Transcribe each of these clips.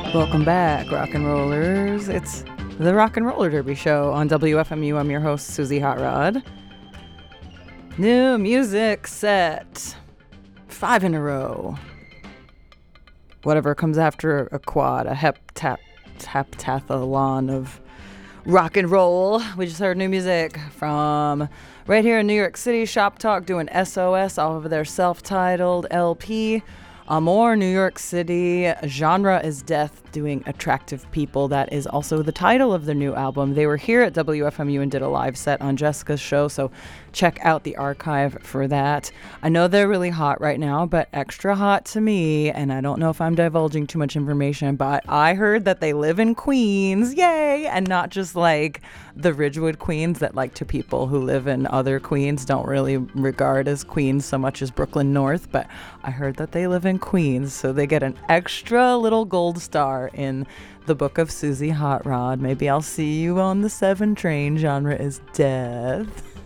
Welcome back, rock and rollers. It's the Rock and Roller Derby Show on WFMU. I'm your host, Susie Hot Rod. New music set. 5 in a row. Whatever comes after a quad, a heptathlon of rock and roll. We just heard new music from right here in New York City. Shop Talk doing SOS off of their self-titled LP. Amor, New York City. Genre is Death doing Attractive People. That is also the title of their new album. They were here at WFMU and did a live set on Jessica's show, so check out the archive for that. I know they're really hot right now, but extra hot to me, and I don't know if I'm divulging too much information, but I heard that they live in Queens, yay, and not just like the Ridgewood Queens that, like, to people who live in other Queens don't really regard as Queens so much as Brooklyn North, but I heard that they live in Queens, so they get an extra little gold star in the book of Susie Hot Rod. Maybe I'll see you on the 7 train. Genre is Death.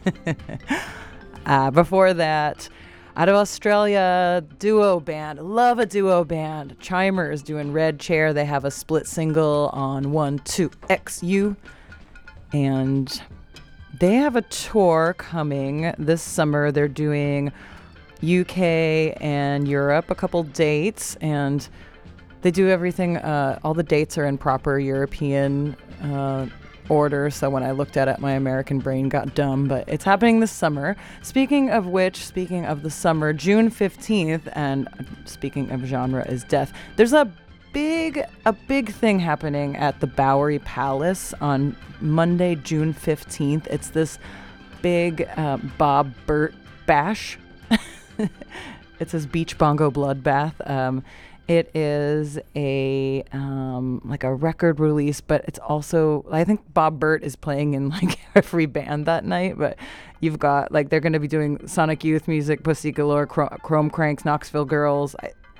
Before that, out of Australia, duo band. Love a duo band. Chimers doing Red Chair. They have a split single on 12XU. And they have a tour coming this summer. They're doing UK and Europe, a couple dates, and they do everything. All the dates are in proper European order, so when I looked at it, my American brain got dumb, but it's happening this summer. Speaking of which, speaking of the summer, June 15th, and speaking of Genre is Death, there's a big thing happening at the Bowery Palace on Monday, June 15th. It's this big Bob Burt bash. It's his Beach Bongo Bloodbath. It is a like a record release, but it's also, I think Bob Burt is playing in like every band that night, but you've got, like, they're going to be doing Sonic Youth music, Pussy Galore, Chrome Cranks, Knoxville Girls.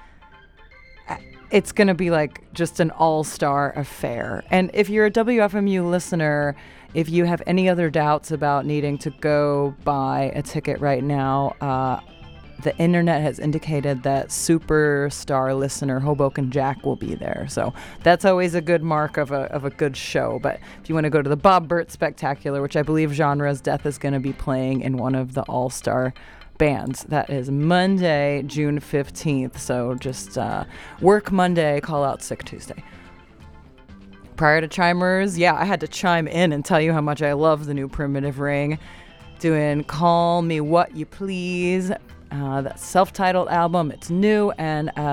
It's going to be like just an all-star affair. And if you're a WFMU listener, if you have any other doubts about needing to go buy a ticket right now, the internet has indicated that superstar listener Hoboken Jack will be there. So that's always a good mark of a good show. But if you want to go to the Bob Burt Spectacular, which I believe Genre's Death is going to be playing in one of the all-star bands, that is Monday, June 15th. So just work Monday, call out sick Tuesday. Prior to Chimers, yeah, I had to chime in and tell you how much I love the new Primitive Ring. Doing Call Me What You Please. That self-titled album, it's new, and